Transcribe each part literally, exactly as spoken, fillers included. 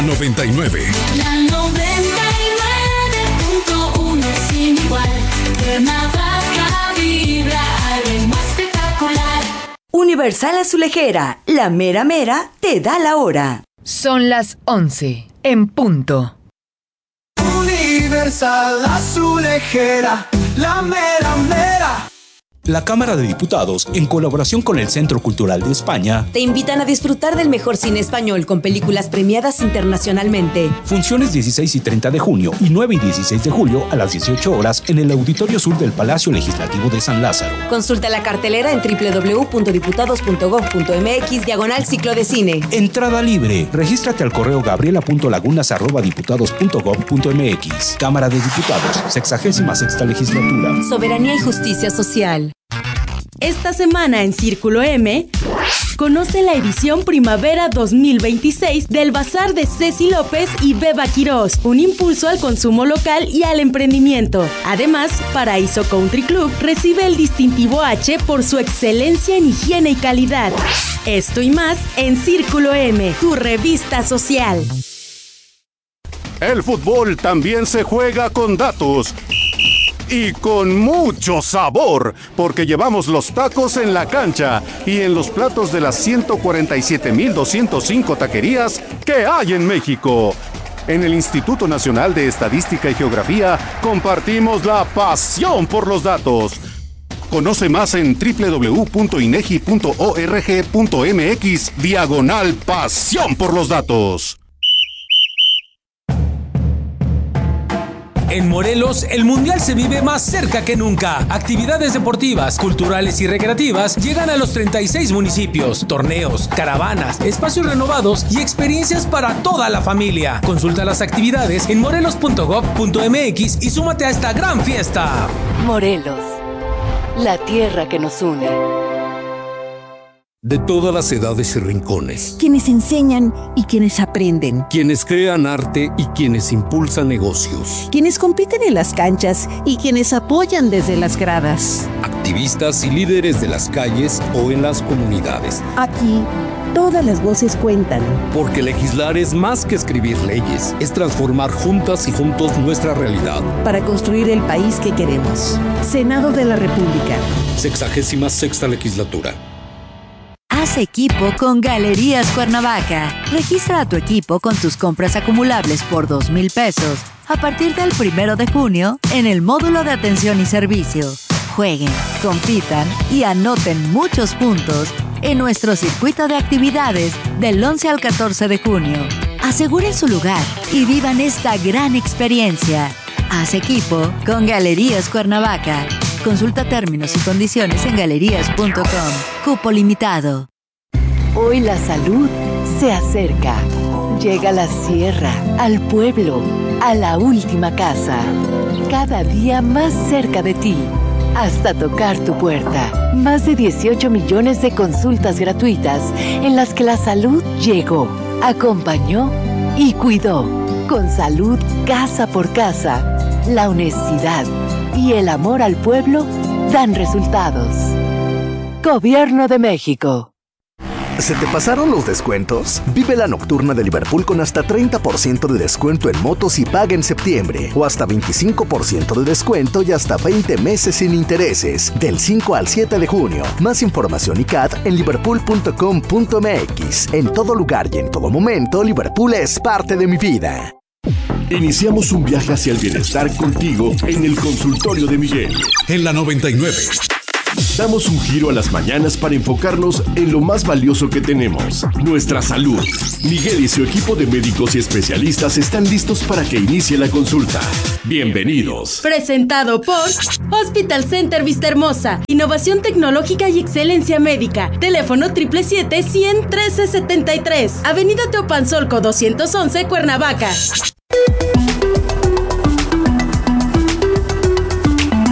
noventa y nueve. La noventa y nueve punto uno sin igual. Cuernavaca vibra al ritmo espectacular. Universal Azulejera, la mera mera te da la hora. Son las once en punto. Universal Azulejera, la mera mera. La Cámara de Diputados, en colaboración con el Centro Cultural de España, te invitan a disfrutar del mejor cine español con películas premiadas internacionalmente. Funciones dieciséis y treinta de junio y nueve y dieciséis de julio a las dieciocho horas en el Auditorio Sur del Palacio Legislativo de San Lázaro. Consulta la cartelera en doble u doble u doble u punto diputados punto gob punto eme equis diagonal ciclo de cine. Entrada libre. Regístrate al correo gabriela punto lagunas arroba diputados punto gob punto eme equis. Cámara de Diputados, sexagésima sexta legislatura. Soberanía y justicia social. Esta semana en Círculo M, conoce la edición Primavera dos mil veintiséis del Bazar de Ceci López y Beba Quirós, un impulso al consumo local y al emprendimiento. Además, Paraíso Country Club recibe el distintivo H por su excelencia en higiene y calidad. Esto y más en Círculo M, tu revista social. El fútbol también se juega con datos. Y con mucho sabor, porque llevamos los tacos en la cancha y en los platos de las ciento cuarenta y siete mil doscientos cinco taquerías que hay en México. En el Instituto Nacional de Estadística y Geografía compartimos la pasión por los datos. Conoce más en doble u doble u doble u punto inegi punto org punto eme equis diagonal pasión por los datos. En Morelos, el Mundial se vive más cerca que nunca. Actividades deportivas, culturales y recreativas llegan a los treinta y seis municipios. Torneos, caravanas, espacios renovados y experiencias para toda la familia. Consulta las actividades en morelos punto gob punto eme equis y súmate a esta gran fiesta. Morelos, la tierra que nos une. De todas las edades y rincones. Quienes enseñan y quienes aprenden. Quienes crean arte y quienes impulsan negocios. Quienes compiten en las canchas y quienes apoyan desde las gradas. Activistas y líderes de las calles o en las comunidades. Aquí, todas las voces cuentan. Porque legislar es más que escribir leyes. Es transformar juntas y juntos nuestra realidad. Para construir el país que queremos. Senado de la República. Sexagésima sexta legislatura. Haz equipo con Galerías Cuernavaca. Registra a tu equipo con tus compras acumulables por dos mil pesos a partir del primero de junio en el módulo de atención y servicio. Jueguen, compitan y anoten muchos puntos en nuestro circuito de actividades del once al catorce de junio. Aseguren su lugar y vivan esta gran experiencia. Haz equipo con Galerías Cuernavaca. Consulta términos y condiciones en galerías punto com. Cupo limitado. Hoy la salud se acerca. Llega a la sierra, al pueblo, a la última casa. Cada día más cerca de ti, hasta tocar tu puerta. Más de dieciocho millones de consultas gratuitas en las que la salud llegó, acompañó y cuidó. Con salud casa por casa, la honestidad y el amor al pueblo dan resultados. Gobierno de México. ¿Se te pasaron los descuentos? Vive la nocturna de Liverpool con hasta treinta por ciento de descuento en motos y paga en septiembre. O hasta veinticinco por ciento de descuento y hasta veinte meses sin intereses. Del cinco al siete de junio. Más información y C A T en liverpool punto com punto eme equis. En todo lugar y en todo momento, Liverpool es parte de mi vida. Iniciamos un viaje hacia el bienestar contigo en el consultorio de Miguel. En la noventa y nueve. Damos un giro a las mañanas para enfocarnos en lo más valioso que tenemos, nuestra salud. Miguel y su equipo de médicos y especialistas están listos para que inicie la consulta. Bienvenidos. Presentado por Hospital Center Vistahermosa. Innovación tecnológica y excelencia médica. Teléfono siete siete siete, cien, trece setenta y tres. Avenida Teopanzolco doscientos once, Cuernavaca.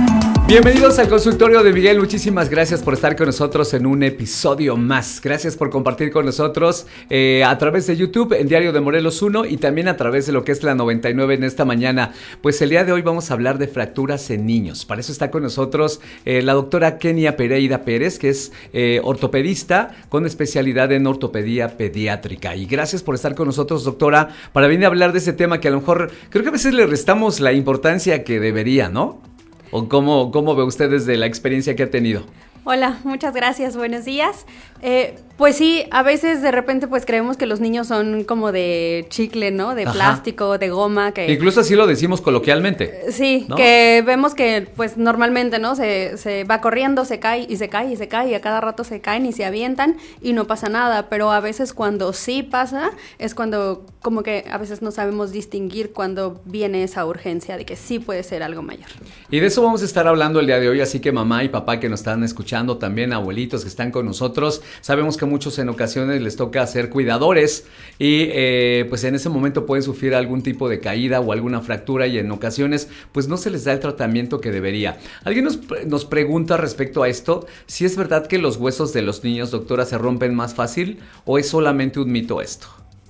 Bienvenidos al consultorio de Miguel, muchísimas gracias por estar con nosotros en un episodio más. Gracias por compartir con nosotros eh, a través de YouTube, en Diario de Morelos uno y también a través de lo que es la noventa y nueve en esta mañana. Pues el día de hoy vamos a hablar de fracturas en niños. Para eso está con nosotros eh, la doctora Kenia Pereira Pérez, que es eh, ortopedista con especialidad en ortopedia pediátrica. Y gracias por estar con nosotros, doctora, para venir a hablar de ese tema que a lo mejor creo que a veces le restamos la importancia que debería, ¿no? ¿O cómo, cómo ve usted desde la experiencia que ha tenido? Hola, muchas gracias, buenos días. Eh, pues sí, a veces de repente pues creemos que los niños son como de chicle, ¿no? De Ajá. plástico, de goma. Que incluso así lo decimos coloquialmente. Sí, ¿no? Que vemos que pues normalmente, ¿no? Se, se va corriendo, se cae y se cae y se cae y a cada rato se caen y se avientan y no pasa nada. Pero a veces cuando sí pasa es cuando como que a veces no sabemos distinguir cuando viene esa urgencia de que sí puede ser algo mayor. Y de eso vamos a estar hablando el día de hoy, así que mamá y papá que nos están escuchando, también abuelitos que están con nosotros, sabemos que muchos en ocasiones les toca ser cuidadores y eh, pues en ese momento pueden sufrir algún tipo de caída o alguna fractura y en ocasiones pues no se les da el tratamiento que debería. Alguien nos, nos pregunta respecto a esto, si es verdad que los huesos de los niños, doctora, se rompen más fácil o es solamente un mito esto.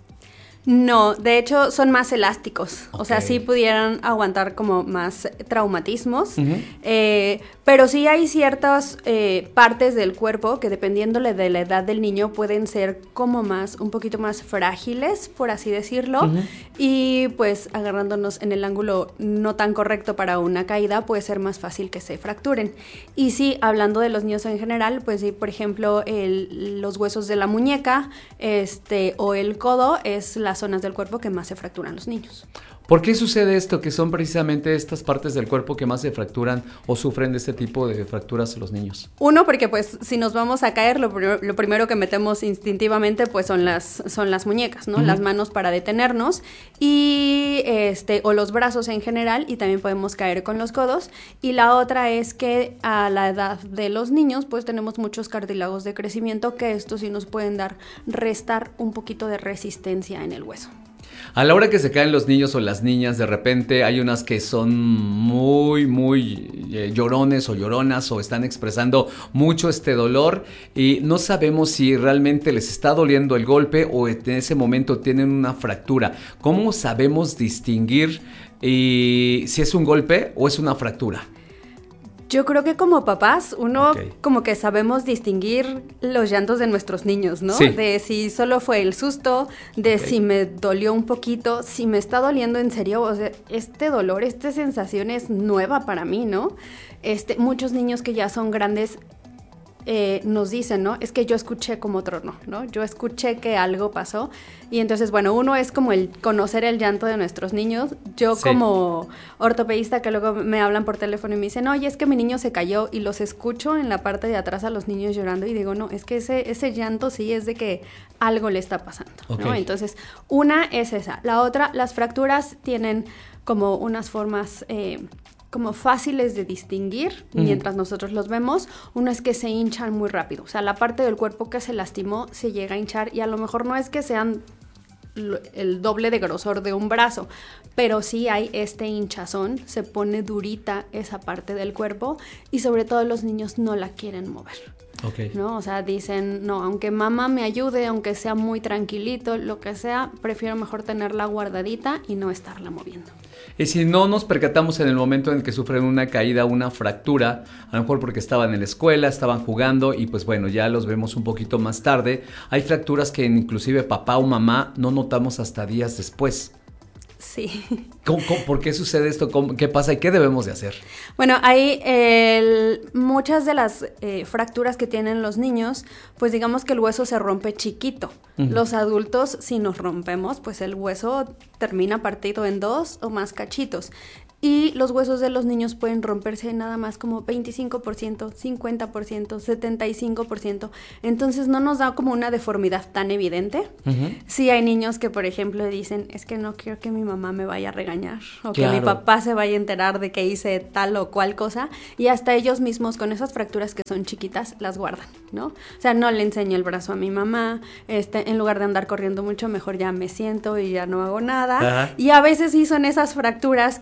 No, de hecho son más elásticos, okay. O sea, sí pudieran aguantar como más traumatismos, uh-huh. eh, pero sí hay ciertas eh, partes del cuerpo que dependiéndole de la edad del niño pueden ser como más, un poquito más frágiles, por así decirlo, uh-huh. y pues agarrándonos en el ángulo no tan correcto para una caída puede ser más fácil que se fracturen. Y sí, hablando de los niños en general, pues sí, por ejemplo, el, los huesos de la muñeca este, o el codo es la las zonas del cuerpo que más se fracturan los niños. ¿Por qué sucede esto? Que son precisamente estas partes del cuerpo que más se fracturan o sufren de este tipo de fracturas los niños. Uno, porque pues si nos vamos a caer, lo, pr- lo primero que metemos instintivamente pues son las, son las muñecas, ¿no? Uh-huh. Las manos para detenernos y este o los brazos en general y también podemos caer con los codos. Y la otra es que a la edad de los niños pues tenemos muchos cartílagos de crecimiento que estos sí nos pueden dar, restar un poquito de resistencia en el hueso. A la hora que se caen los niños o las niñas, de repente hay unas que son muy, muy eh, llorones o lloronas o están expresando mucho este dolor y no sabemos si realmente les está doliendo el golpe o en ese momento tienen una fractura. ¿Cómo sabemos distinguir y si es un golpe o es una fractura? Yo creo que como papás, uno okay. como que sabemos distinguir los llantos de nuestros niños, ¿no? Sí. De si solo fue el susto, de okay. si me dolió un poquito, si me está doliendo en serio, o sea, este dolor, esta sensación es nueva para mí, ¿no? Este, muchos niños que ya son grandes eh, nos dicen, ¿no? Es que yo escuché como tronó, ¿no? Yo escuché que algo pasó. Y entonces, bueno, uno es como el conocer el llanto de nuestros niños. Yo sí. como ortopedista que luego me hablan por teléfono y me dicen, oye, es que mi niño se cayó y los escucho en la parte de atrás a los niños llorando y digo, no, es que ese, ese llanto sí es de que algo le está pasando, okay. ¿no? Entonces, una es esa. La otra, las fracturas tienen como unas formas eh, como fáciles de distinguir mm. mientras nosotros los vemos. Uno es que se hinchan muy rápido. O sea, la parte del cuerpo que se lastimó se llega a hinchar y a lo mejor no es que sean el doble de grosor de un brazo, pero sí hay este hinchazón, se pone durita esa parte del cuerpo y sobre todo los niños no la quieren mover. Okay. ¿No? O sea, dicen, no, aunque mamá me ayude, aunque sea muy tranquilito, lo que sea, prefiero mejor tenerla guardadita y no estarla moviendo. Y si no nos percatamos en el momento en que sufren una caída, una fractura, a lo mejor porque estaban en la escuela, estaban jugando y pues bueno, ya los vemos un poquito más tarde. Hay fracturas que inclusive papá o mamá no notamos hasta días después. Sí. ¿Cómo, cómo, ¿Por qué sucede esto? ¿Cómo, ¿Qué pasa y qué debemos de hacer? Bueno, hay el, muchas de las eh, fracturas que tienen los niños, pues digamos que el hueso se rompe chiquito. Uh-huh. Los adultos, si nos rompemos, pues el hueso termina partido en dos o más cachitos. Y los huesos de los niños pueden romperse nada más como veinticinco por ciento, cincuenta por ciento, setenta y cinco por ciento. Entonces no nos da como una deformidad tan evidente. Uh-huh. Sí hay niños que, por ejemplo, dicen, es que no quiero que mi mamá me vaya a regañar. O claro. que mi papá se vaya a enterar de que hice tal o cual cosa. Y hasta ellos mismos con esas fracturas que son chiquitas las guardan, ¿no? O sea, no le enseño el brazo a mi mamá. Este, en lugar de andar corriendo mucho, mejor ya me siento y ya no hago nada. Uh-huh. Y a veces sí son esas fracturas que vamos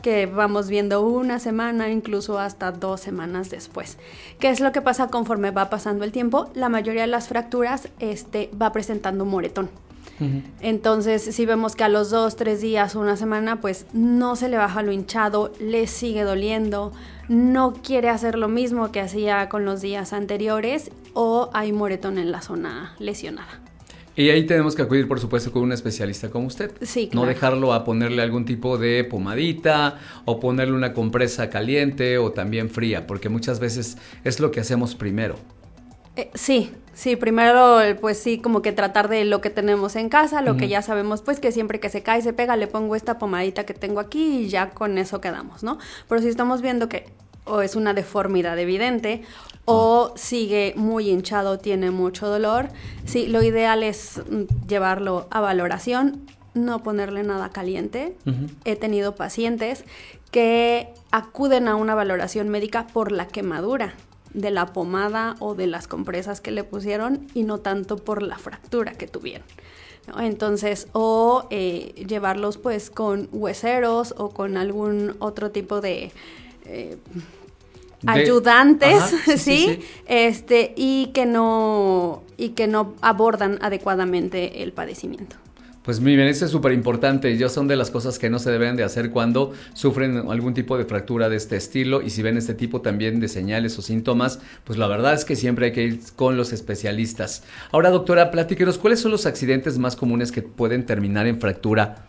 vamos viendo una semana, incluso hasta dos semanas después. ¿Qué es lo que pasa conforme va pasando el tiempo? La mayoría de las fracturas este, va presentando un moretón. Uh-huh. Entonces, si vemos que a los dos, tres días, una semana, pues no se le baja lo hinchado, le sigue doliendo, no quiere hacer lo mismo que hacía con los días anteriores o hay moretón en la zona lesionada. Y ahí tenemos que acudir, por supuesto, con un especialista como usted. Sí, claro. No dejarlo a ponerle algún tipo de pomadita o ponerle una compresa caliente o también fría, porque muchas veces es lo que hacemos primero. Eh, sí, sí, primero pues sí, como que tratar de lo que tenemos en casa, lo uh-huh. que ya sabemos pues que siempre que se cae, se pega, le pongo esta pomadita que tengo aquí y ya con eso quedamos, ¿no? Pero si estamos viendo que o es una deformidad evidente o sigue muy hinchado, tiene mucho dolor, sí, lo ideal es llevarlo a valoración, no ponerle nada caliente. Uh-huh. He tenido pacientes que acuden a una valoración médica por la quemadura de la pomada o de las compresas que le pusieron y no tanto por la fractura que tuvieron, ¿no? Entonces, o eh, llevarlos pues con hueseros o con algún otro tipo de... Eh, De, ayudantes, ajá, sí, ¿sí? Sí, sí, este, y que no, y que no abordan adecuadamente el padecimiento. Pues muy bien, eso es súper importante y son de las cosas que no se deben de hacer cuando sufren algún tipo de fractura de este estilo y si ven este tipo también de señales o síntomas, pues la verdad es que siempre hay que ir con los especialistas. Ahora, doctora, platíquenos, ¿cuáles son los accidentes más comunes que pueden terminar en fractura?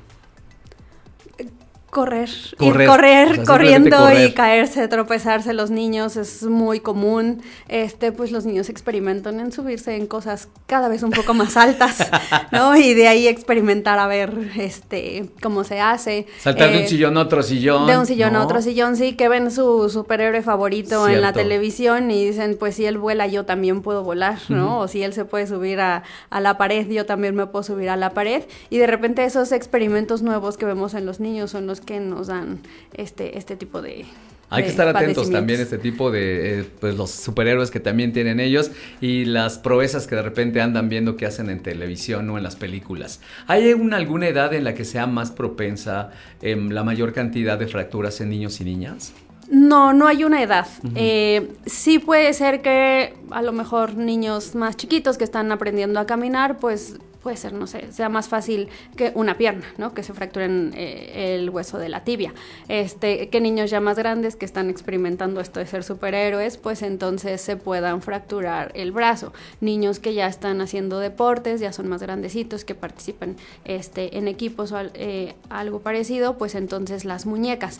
Correr, correr, ir correr, o sea, corriendo correr. Y caerse, tropezarse los niños es muy común. Este, pues los niños experimentan en subirse en cosas cada vez un poco más altas, ¿no? Y de ahí experimentar a ver este cómo se hace. Saltar eh, de un sillón a otro sillón. De un sillón ¿no? a otro sillón, sí, que ven su superhéroe favorito Cierto. En la televisión y dicen, pues si él vuela, yo también puedo volar, ¿no? Uh-huh. O si él se puede subir a, a la pared, yo también me puedo subir a la pared. Y de repente esos experimentos nuevos que vemos en los niños son los que nos dan este este tipo de Hay que estar atentos también a este tipo de, eh, pues los superhéroes que también tienen ellos y las proezas que de repente andan viendo que hacen en televisión o en las películas. ¿Hay una, alguna edad en la que sea más propensa eh, la mayor cantidad de fracturas en niños y niñas? No, no hay una edad. Uh-huh. Eh, sí puede ser que a lo mejor niños más chiquitos que están aprendiendo a caminar, pues puede ser, no sé, sea más fácil que una pierna, ¿no? Que se fracturen eh, el hueso de la tibia. Este, que niños ya más grandes que están experimentando esto de ser superhéroes, pues entonces se puedan fracturar el brazo. Niños que ya están haciendo deportes, ya son más grandecitos, que participan este, en equipos o eh, algo parecido, pues entonces las muñecas.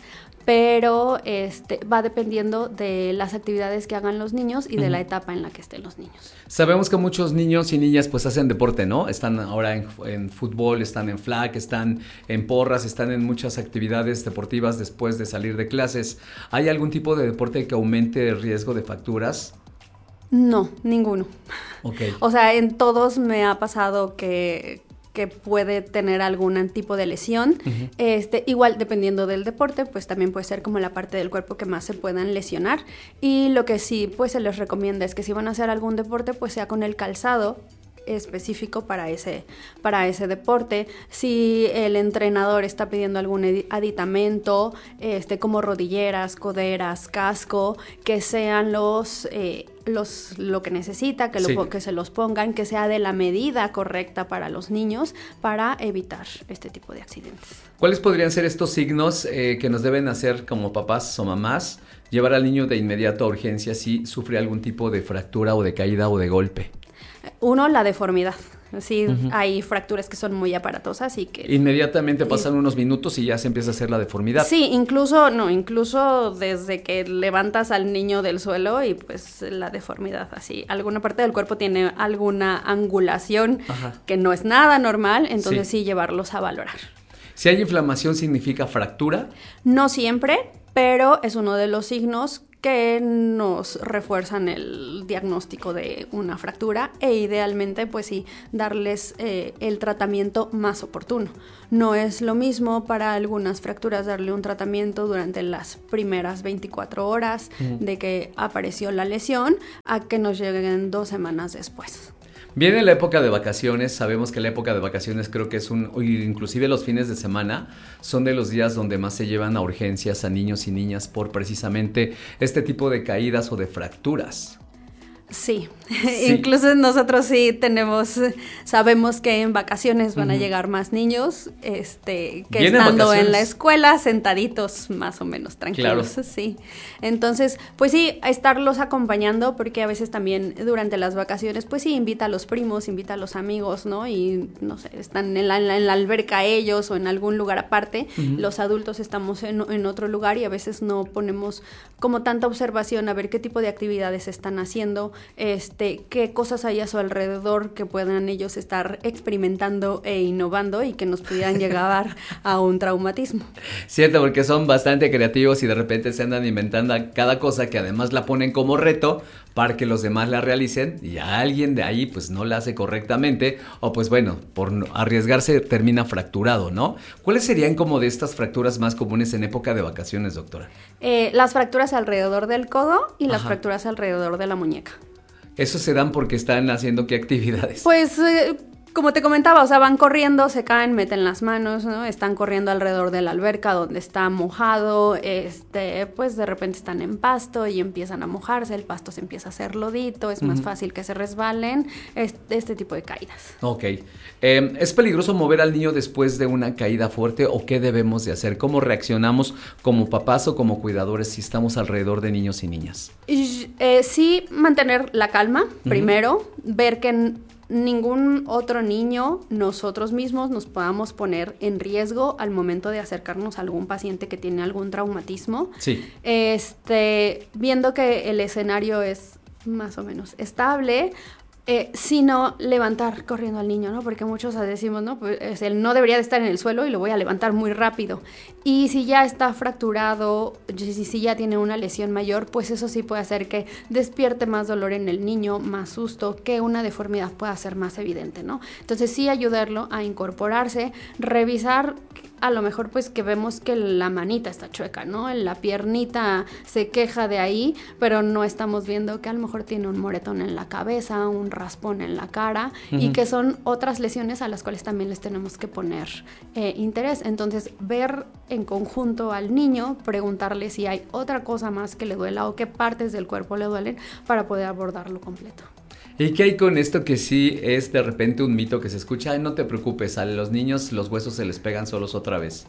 Pero este, va dependiendo de las actividades que hagan los niños y de uh-huh. la etapa en la que estén los niños. Sabemos que muchos niños y niñas pues hacen deporte, ¿no? Están ahora en, en fútbol, están en flag, están en porras, están en muchas actividades deportivas después de salir de clases. ¿Hay algún tipo de deporte que aumente el riesgo de fracturas? No, ninguno. Okay. O sea, en todos me ha pasado que... que puede tener algún tipo de lesión. Uh-huh. Este, igual, dependiendo del deporte, pues también puede ser como la parte del cuerpo que más se puedan lesionar. Y lo que sí, pues se les recomienda es que si van a hacer algún deporte, pues sea con el calzado específico para ese, para ese deporte. Si el entrenador está pidiendo algún aditamento, este, como rodilleras, coderas, casco, que sean los... Eh, Los, lo que necesita, que, lo, sí. que se los pongan, que sea de la medida correcta para los niños para evitar este tipo de accidentes. ¿Cuáles podrían ser estos signos eh, que nos deben hacer como papás o mamás llevar al niño de inmediato a urgencia si sufre algún tipo de fractura o de caída o de golpe? Uno, la deformidad. Sí, uh-huh. hay fracturas que son muy aparatosas y que... Inmediatamente pasan y... unos minutos y ya se empieza a hacer la deformidad. Sí, incluso, no, incluso desde que levantas al niño del suelo y pues la deformidad así. Alguna parte del cuerpo tiene alguna angulación Ajá. que no es nada normal, entonces sí. sí llevarlos a valorar. Si hay inflamación, ¿significa fractura? No siempre, pero es uno de los signos que nos refuerzan el diagnóstico de una fractura e idealmente pues sí darles eh, el tratamiento más oportuno. No es lo mismo para algunas fracturas darle un tratamiento durante las primeras veinticuatro horas mm. de que apareció la lesión a que nos lleguen dos semanas después. Viene la época de vacaciones, sabemos que la época de vacaciones creo que es un, inclusive los fines de semana, son de los días donde más se llevan a urgencias a niños y niñas por precisamente este tipo de caídas o de fracturas. Sí. sí, incluso nosotros sí tenemos, sabemos que en vacaciones van uh-huh. a llegar más niños, este, que estando en la escuela sentaditos más o menos tranquilos, claro. sí. Entonces, pues sí, estarlos acompañando, porque a veces también durante las vacaciones, pues sí, invita a los primos, invita a los amigos, ¿no? Y no sé, están en la, en la, en la alberca ellos o en algún lugar aparte, uh-huh. los adultos estamos en, en otro lugar y a veces no ponemos como tanta observación a ver qué tipo de actividades están haciendo, este, qué cosas hay a su alrededor que puedan ellos estar experimentando e innovando y que nos pudieran llegar a un traumatismo. Cierto, porque son bastante creativos y de repente se andan inventando cada cosa que además la ponen como reto para que los demás la realicen y a alguien de ahí pues no la hace correctamente o pues bueno, por arriesgarse termina fracturado, ¿no? ¿Cuáles serían como de estas fracturas más comunes en época de vacaciones, doctora? Eh, las fracturas alrededor del codo y las Ajá. fracturas alrededor de la muñeca. ¿Eso se dan porque están haciendo qué actividades? Pues, eh, como te comentaba, o sea, van corriendo, se caen, meten las manos, ¿no? Están corriendo alrededor de la alberca donde está mojado, este, pues de repente están en pasto y empiezan a mojarse, el pasto se empieza a hacer lodito, es uh-huh. más fácil que se resbalen, este, este tipo de caídas. Ok. Eh, ¿Es peligroso mover al niño después de una caída fuerte o qué debemos de hacer? ¿Cómo reaccionamos como papás o como cuidadores si estamos alrededor de niños y niñas? Y, eh, sí, mantener la calma, uh-huh. primero, ver que ningún otro niño, nosotros mismos nos podamos poner en riesgo al momento de acercarnos a algún paciente que tiene algún traumatismo. Sí. Este, viendo que el escenario es más o menos estable, eh, sino levantar corriendo al niño, ¿no? Porque muchos decimos, no, pues él no debería de estar en el suelo y lo voy a levantar muy rápido. Y si ya está fracturado, si, si ya tiene una lesión mayor, pues eso sí puede hacer que despierte más dolor en el niño, más susto, que una deformidad pueda ser más evidente, ¿no? Entonces sí ayudarlo a incorporarse, revisar a lo mejor pues que vemos que la manita está chueca, ¿no? La piernita se queja de ahí, pero no estamos viendo que a lo mejor tiene un moretón en la cabeza, un raspón en la cara uh-huh. y que son otras lesiones a las cuales también les tenemos que poner eh, interés. Entonces ver en conjunto al niño, preguntarle si hay otra cosa más que le duela o qué partes del cuerpo le duelen para poder abordarlo completo. ¿Y qué hay con esto que sí es de repente un mito que se escucha? Ay, no te preocupes, a los niños los huesos se les pegan solos otra vez.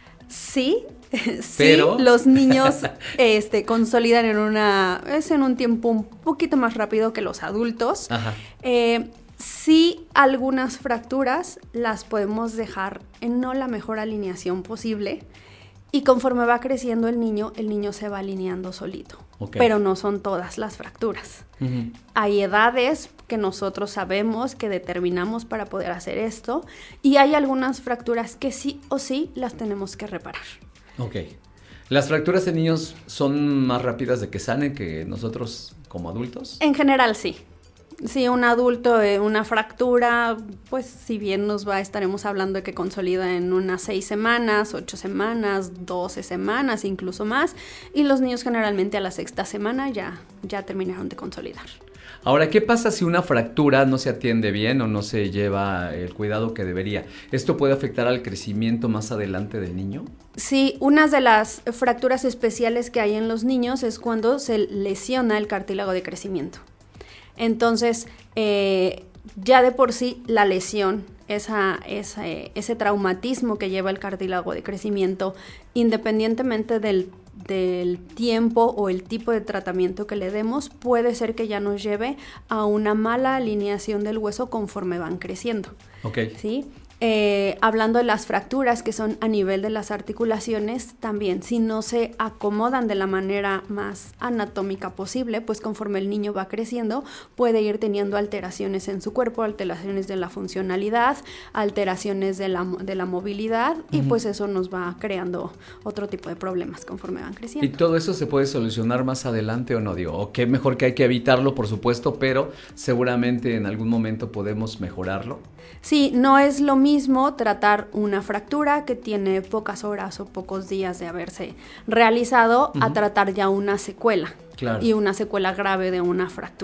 Sí, Pero... sí, los niños este, consolidan en una, es en un tiempo un poquito más rápido que los adultos. Ajá. Eh, sí, algunas fracturas las podemos dejar en no la mejor alineación posible. Y conforme va creciendo el niño, el niño se va alineando solito. Okay. Pero no son todas las fracturas. Uh-huh. Hay edades que nosotros sabemos, que determinamos para poder hacer esto. Y hay algunas fracturas que sí o sí las tenemos que reparar. Ok. ¿Las fracturas en niños son más rápidas de que sanen que nosotros como adultos? En general, sí. Si un adulto, eh, una fractura, pues si bien nos va, estaremos hablando de que consolida en unas seis semanas, ocho semanas, doce semanas, incluso más. Y los niños generalmente a la sexta semana ya, ya terminaron de consolidar. Ahora, ¿qué pasa si una fractura no se atiende bien o no se lleva el cuidado que debería? ¿Esto puede afectar al crecimiento más adelante del niño? Sí, una de las fracturas especiales que hay en los niños es cuando se lesiona el cartílago de crecimiento. Entonces, eh, ya de por sí la lesión, esa, esa, ese traumatismo que lleva el cartílago de crecimiento, independientemente del, del tiempo o el tipo de tratamiento que le demos, puede ser que ya nos lleve a una mala alineación del hueso conforme van creciendo. Okay. ¿Sí? Eh, hablando de las fracturas que son a nivel de las articulaciones, también si no se acomodan de la manera más anatómica posible, pues conforme el niño va creciendo puede ir teniendo alteraciones en su cuerpo, alteraciones de la funcionalidad, alteraciones de la, de la movilidad uh-huh. y pues eso nos va creando otro tipo de problemas conforme van creciendo. ¿Y todo eso se puede solucionar más adelante o no? Digo, o qué mejor que hay que evitarlo, por supuesto, pero seguramente en algún momento podemos mejorarlo. Sí, no es lo mismo tratar una fractura que tiene pocas horas o pocos días de haberse realizado uh-huh. a tratar ya una secuela. Claro. Y una secuela grave de una fractura.